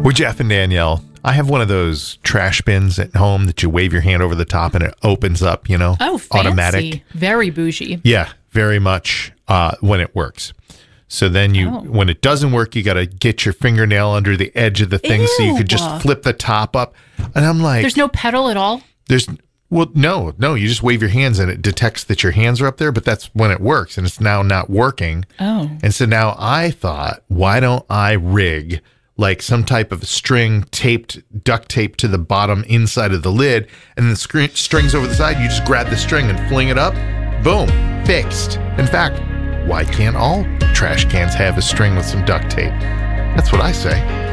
We're Jeff and Danielle. I have one of those trash bins at home that you wave your hand over the top and it opens up, you know, oh, fancy. automatic. Very bougie. Yeah, very much when it works. So then when it doesn't work, you got to get your fingernail under the edge of the thing so you could just flip the top up. And I'm like... There's no pedal at all? Well, no, you just wave your hands and it detects that your hands are up there, but that's when it works and it's now not working. Oh. And so now I thought, why don't I rig like some type of string duct tape to the bottom inside of the lid, and the strings over the side, you just grab the string and fling it up, boom, fixed. In fact, why can't all trash cans have a string with some duct tape? That's what I say.